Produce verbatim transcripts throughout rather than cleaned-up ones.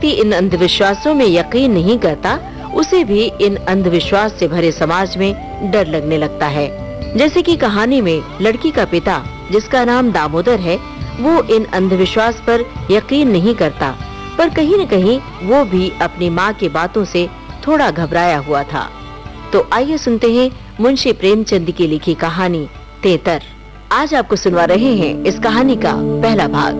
व्यक्ति इन अंधविश्वासों में यकीन नहीं करता, उसे भी इन अंधविश्वास से भरे समाज में डर लगने लगता है। जैसे कि कहानी में लड़की का पिता, जिसका नाम दामोदर है, वो इन अंधविश्वास पर यकीन नहीं करता, पर कहीं न कहीं वो भी अपनी माँ की बातों से थोड़ा घबराया हुआ था। तो आइए सुनते हैं मुंशी प्रेमचंद की लिखी कहानी तेतर। आज आपको सुनवा रहे हैं इस कहानी का पहला भाग।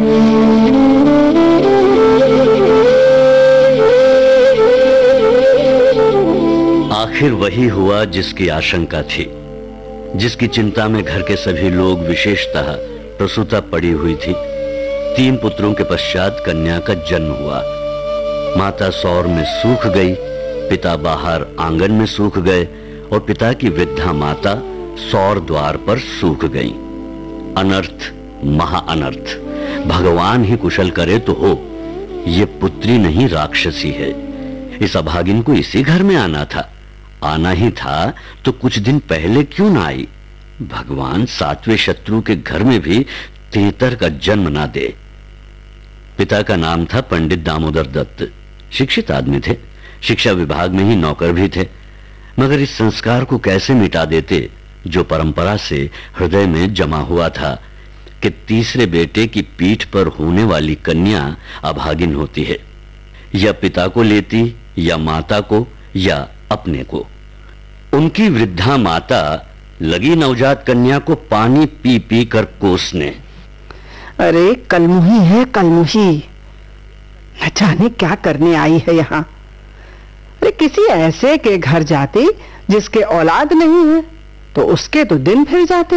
आखिर वही हुआ जिसकी आशंका थी, जिसकी चिंता में घर के सभी लोग, विशेषतः प्रसूता पड़ी हुई थी। तीन पुत्रों के पश्चात कन्या का जन्म हुआ। माता सौर में सूख गई, पिता बाहर आंगन में सूख गए और पिता की वृद्धा माता सौर द्वार पर सूख गई। अनर्थ, महा अनर्थ। भगवान ही कुशल करे तो हो। ये पुत्री नहीं, राक्षसी है। इस अभागिन को इसी घर में आना था। आना ही था तो कुछ दिन पहले क्यों ना आई? भगवान सातवें शत्रु के घर में भी तेतर का जन्म ना दे। पिता का नाम था पंडित दामोदर दत्त। शिक्षित आदमी थे, शिक्षा विभाग में ही नौकर भी थे। मगर इस संस्कार को कैसे मिटा देते जो परंपरा से हृदय में जमा हुआ था कि तीसरे बेटे की पीठ पर होने वाली कन्या अभागिन होती है। या पिता को लेती, या माता को, या अपने को। उनकी वृद्धा माता लगी नवजात कन्या को पानी पी पी कर कोसने। अरे कलमुही है, कलमुही। न जाने क्या करने आई है यहाँ। अरे किसी ऐसे के घर जाती जिसके औलाद नहीं है, तो उसके तो दिन फिर जाते।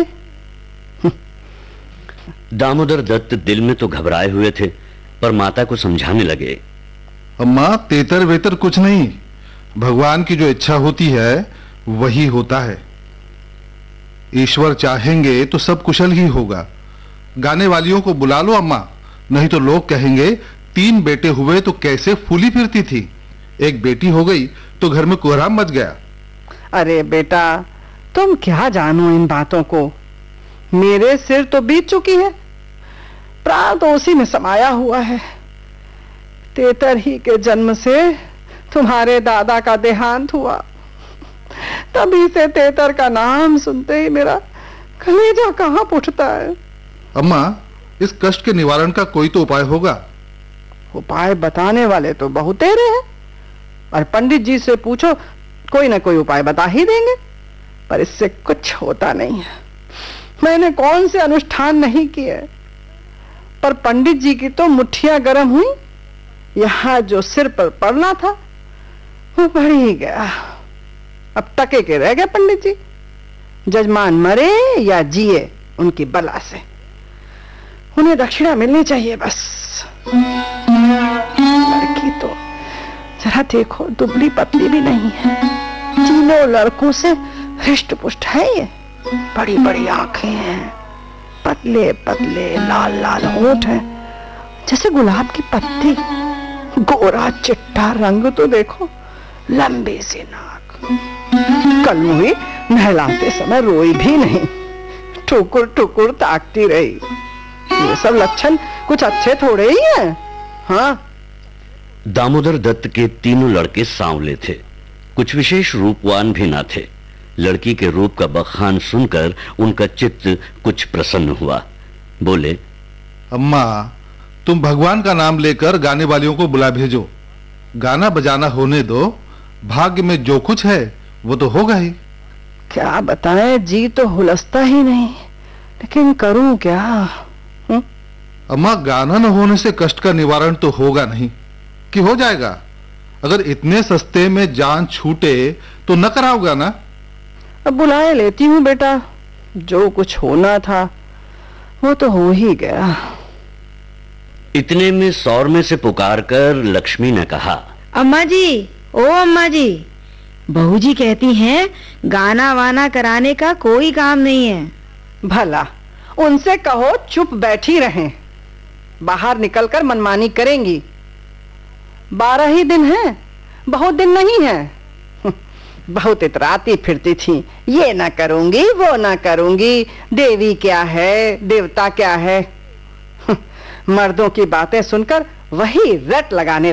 दामोदर दत्त दिल में तो घबराए हुए थे, पर माता को समझाने लगे। अम्मा, तेतर वेतर कुछ नहीं। भगवान की जो इच्छा होती है वही होता है। ईश्वर चाहेंगे तो सब कुशल ही होगा। गाने वालियों को बुला लो अम्मा, नहीं तो लोग कहेंगे तीन बेटे हुए तो कैसे फूली फिरती थी, एक बेटी हो गई तो घर में कोहराम मच गया। अरे बेटा, तुम क्या जानो इन बातों को। मेरे सिर तो बीत चुकी है, प्राण तो उसी में समाया हुआ है। तेतर ही के जन्म से तुम्हारे दादा का देहांत हुआ। तभी से तेतर का नाम सुनते ही मेरा कलेजा कहाँ उठता है। अम्मा, इस कष्ट के निवारण का कोई तो उपाय होगा। उपाय बताने वाले तो बहुतेरे हैं, और पंडित जी से पूछो, कोई ना कोई उपाय बता ही देंगे, पर इससे कुछ होता नहीं है। मैंने कौन से अनुष्ठान नहीं किए, पर पंडित जी की तो मुट्ठियां गर्म हुई। यहाँ जो सिर पर पड़ना था वो पड़ ही गया। अब टके के रह गए पंडित जी। जजमान मरे या जिए, उनकी बला से उन्हें दक्षिणा मिलनी चाहिए बस। लड़की तो जरा देखो, दुबली पतली भी नहीं है, तीनों लड़कों से हृष्ट पुष्ट है। ये बड़ी बड़ी आंखें हैं, पतले पतले लाल लाल होंठ हैं, जैसे गुलाब की पत्ती। गोरा चिट्टा रंग तो देखो, लंबी सी नाक। कलमुही नहलाते समय रोई भी नहीं, टुकुर टुकुर ताकती रही। ये सब लक्षण कुछ अच्छे थोड़े ही हैं। हाँ। दामोदर दत्त के तीनों लड़के सांवले थे, कुछ विशेष रूपवान भी ना थे। लड़की के रूप का बखान सुनकर उनका चित्त कुछ प्रसन्न हुआ। बोले, अम्मा, तुम भगवान का नाम लेकर गाने वालियों को बुला भेजो। गाना बजाना होने दो, भाग्य में जो कुछ है वो तो होगा ही। क्या बताएं, जी तो हुलसता ही नहीं, लेकिन करूं क्या? हुँ? अम्मा, गाना न होने से कष्ट का निवारण तो होगा नहीं कि हो जाएगा। अगर इतने सस्ते में जान छूटे तो न कराओगा ना? अब बुलाए लेती हूँ बेटा, जो कुछ होना था वो तो हो ही गया। इतने में सौर में से पुकार कर लक्ष्मी ने कहा, अम्मा जी, ओ अम्मा जी, बहू जी कहती हैं गाना वाना कराने का कोई काम नहीं है। भला उनसे कहो चुप बैठी रहें, बाहर निकलकर मनमानी करेंगी। बारह ही दिन है, बहुत दिन नहीं है। बहुत इतराती फिरती थी, ये ना करूंगी वो ना करूंगी, देवी क्या है देवता क्या है। मर्दों की बातें सुनकर वही रट लगाने